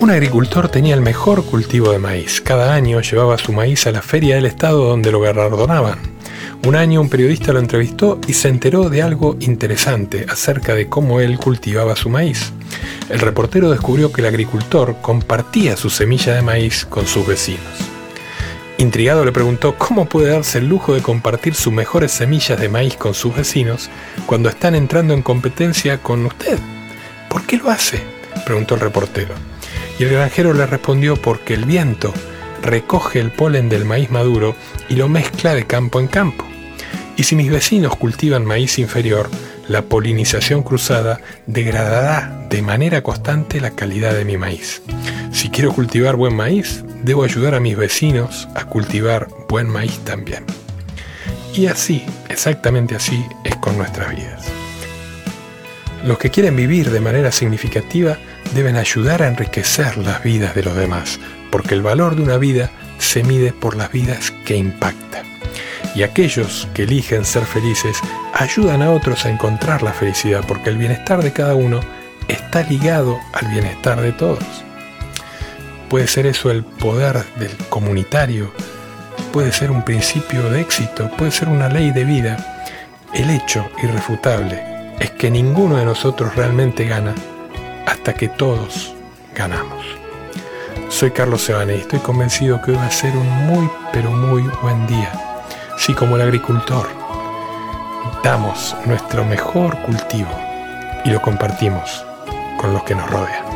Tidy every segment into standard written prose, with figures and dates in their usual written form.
Un agricultor tenía el mejor cultivo de maíz. Cada año llevaba su maíz a la feria del estado donde lo galardonaban. Un año un periodista lo entrevistó y se enteró de algo interesante acerca de cómo él cultivaba su maíz. El reportero descubrió que el agricultor compartía su semilla de maíz con sus vecinos. Intrigado le preguntó cómo puede darse el lujo de compartir sus mejores semillas de maíz con sus vecinos cuando están entrando en competencia con usted. ¿Por qué lo hace?, preguntó el reportero. Y el granjero le respondió: porque el viento recoge el polen del maíz maduro y lo mezcla de campo en campo. Y si mis vecinos cultivan maíz inferior, la polinización cruzada degradará de manera constante la calidad de mi maíz. Si quiero cultivar buen maíz, debo ayudar a mis vecinos a cultivar buen maíz también. Y así, exactamente así, es con nuestras vidas. Los que quieren vivir de manera significativa deben ayudar a enriquecer las vidas de los demás, porque el valor de una vida se mide por las vidas que impacta. Y aquellos que eligen ser felices ayudan a otros a encontrar la felicidad, porque el bienestar de cada uno está ligado al bienestar de todos. Puede ser eso el poder del comunitario, puede ser un principio de éxito, puede ser una ley de vida. El hecho irrefutable es que ninguno de nosotros realmente gana hasta que todos ganamos. Soy Carlos Sebane y estoy convencido que hoy va a ser un muy, pero muy buen día. Si como el agricultor damos nuestro mejor cultivo y lo compartimos con los que nos rodean.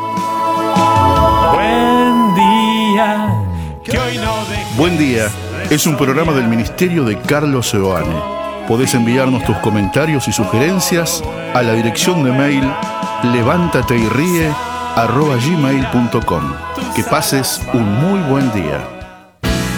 Buen día es un programa del Ministerio de Carlos Sebane. Podés enviarnos tus comentarios y sugerencias a la dirección de mail levantateyrie@gmail.com. Que pases un muy buen día.